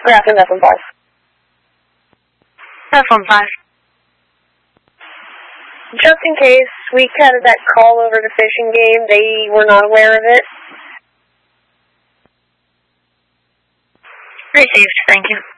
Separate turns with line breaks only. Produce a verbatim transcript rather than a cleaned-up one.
We're asking F one five.
F one five.
Just in case we had that call over the fishing game, they were not aware of it.
Received, thank you.